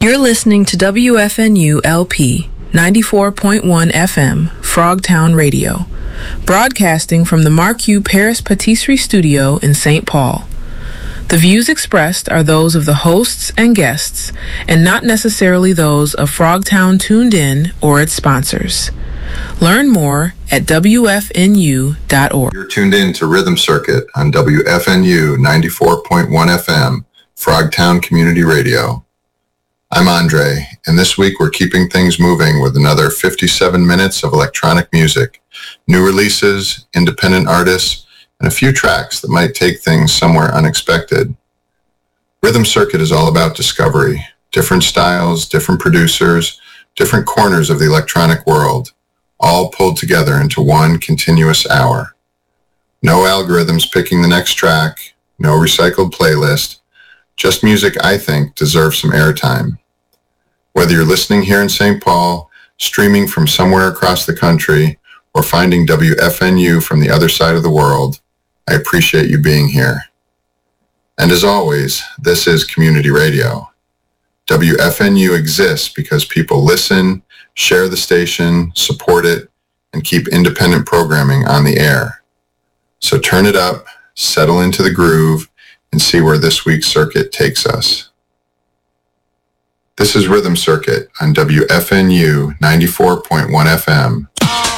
You're listening to WFNU LP 94.1 FM, Frogtown Radio, broadcasting from the Marque Paris Patisserie Studio in St. Paul. The views expressed are those of the hosts and guests, and not necessarily those of Frogtown Tuned In or its sponsors. Learn more at WFNU.org. You're tuned in to Rhythm Circuit on WFNU 94.1 FM, Frogtown Community Radio. I'm Andre, and this week we're keeping things moving with another 57 minutes of electronic music, new releases, independent artists, and a few tracks that might take things somewhere unexpected. Rhythm Circuit is all about discovery, different styles, different producers, different corners of the electronic world, all pulled together into one continuous hour. No algorithms picking the next track, no recycled playlist, just music I think deserves some airtime. Whether you're listening here in St. Paul, streaming from somewhere across the country, or finding WFNU from the other side of the world, I appreciate you being here. And as always, this is Community Radio. WFNU exists because people listen, share the station, support it, and keep independent programming on the air. So turn it up, settle into the groove, and see where this week's circuit takes us. This is Rhythm Circuit on WFNU 94.1 FM.